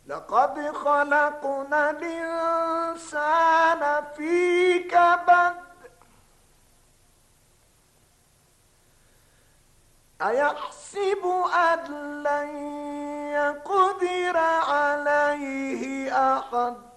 لقد خلقنا الإنسان في كبد أيحسب أن لن يقدر عليه أحد